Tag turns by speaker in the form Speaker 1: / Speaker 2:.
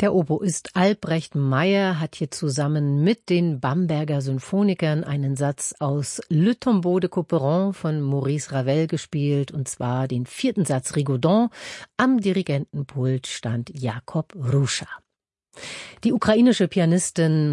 Speaker 1: Der Oboist Albrecht Meyer hat hier zusammen mit den Bamberger Symphonikern einen Satz aus Le Tombeau de Couperin von Maurice Ravel gespielt, und zwar den 4. Satz Rigaudon. Am Dirigentenpult stand Jakob Ruscha. Die ukrainische Pianistin